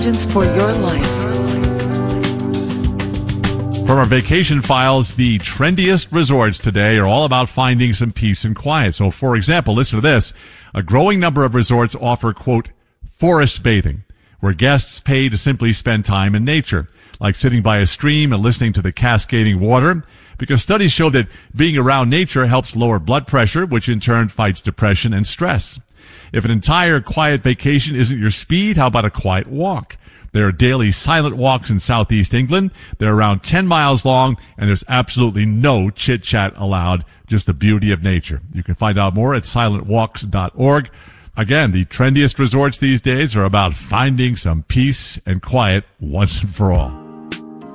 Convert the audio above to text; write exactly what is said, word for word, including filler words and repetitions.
For your life. From our vacation files, the trendiest resorts today are all about finding some peace and quiet. So, for example, listen to this. A growing number of resorts offer, quote, forest bathing, where guests pay to simply spend time in nature, like sitting by a stream and listening to the cascading water, because studies show that being around nature helps lower blood pressure, which in turn fights depression and stress. If an entire quiet vacation isn't your speed, how about a quiet walk? There are daily silent walks in southeast England. They're around ten miles long, and there's absolutely no chit-chat allowed, just the beauty of nature. You can find out more at silent walks dot org. Again, the trendiest resorts these days are about finding some peace and quiet once and for all.